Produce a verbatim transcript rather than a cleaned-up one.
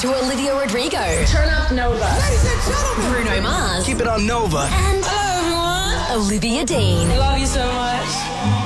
to Olivia Rodrigo. Turn up Nova. Ladies and gentlemen. Bruno Mars. Keep it on Nova. And Hello, everyone. Olivia Dean. Love you so much.